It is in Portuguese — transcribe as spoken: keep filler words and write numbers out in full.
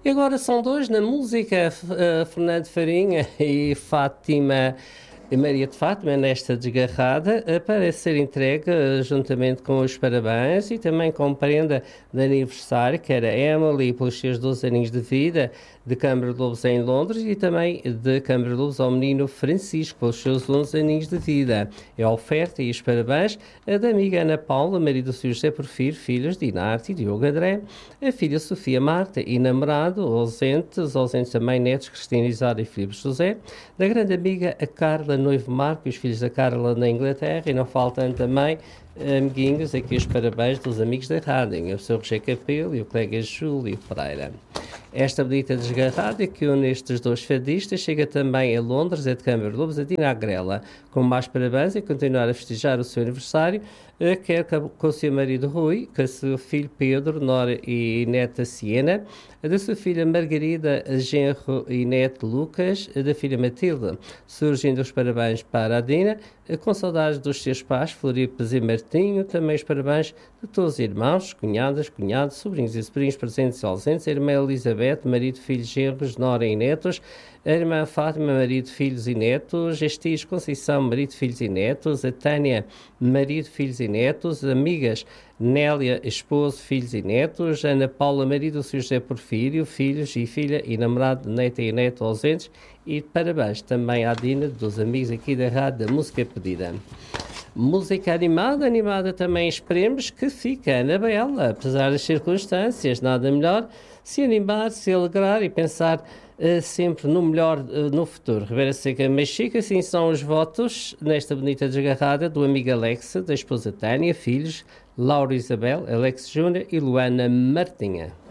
E agora são dois na música, uh, Fernando Farinha e Fátima, e Maria de Fátima, nesta desgarrada, uh, para ser entregue uh, juntamente com os parabéns e também com prenda de aniversário, que era Emily, pelos seus doze aninhos de vida, de Câmara de Lobos em Londres, e também de Câmara de Lobos ao menino Francisco, pelos seus onze aninhos de vida. É a oferta e os parabéns a da amiga Ana Paula, marido do senhor José Porfiro, filhos de Inarte e Diogo André, a filha Sofia Marta e namorado, ausentes, ausentes também netos Cristina Isara e Filipe José, da grande amiga a Carla, noivo Marco e os filhos da Carla na Inglaterra, e não faltam também amiguinhos, aqui os parabéns dos amigos da rádio, o seu Roger Capelo e o colega Júlio Pereira. Esta bonita desgarrada que une estes dois fadistas chega também a Londres, é de Câmara de Lobos, a Dina Agrela, com mais parabéns e continuar a festejar o seu aniversário, quer com o seu marido Rui, com o seu filho Pedro, nora e neta Siena, a da sua filha Margarida, genro e neto Lucas, a da filha Matilde. Surgindo os parabéns para a Dina, com saudades dos seus pais, Floripes e Martinho, também os parabéns de todos os irmãos, cunhadas, cunhados, sobrinhos e sobrinhos presentes e ausentes, a irmã Elizabeth, marido, filhos, genros, nora e netos, a irmã Fátima, marido, filhos e netos, as tias Conceição, marido, filhos e netos, a Tânia, marido, filhos e netos, amigas Nélia, esposo, filhos e netos, Ana Paula, marido do senhor José Porfírio, filhos e filha e namorado, neta e neto ausentes, e parabéns também à Dina, dos amigos aqui da Rádio da Música Pedida. Música animada, animada também esperemos que fique Ana Bela, apesar das circunstâncias, nada melhor se animar, se alegrar e pensar uh, sempre no melhor uh, no futuro. Ribeira Seca Mexica, assim são os votos nesta bonita desgarrada do amigo Alexa, da esposa Tânia, filhos Laura Isabel, Alex Júnior e Luana Martinha.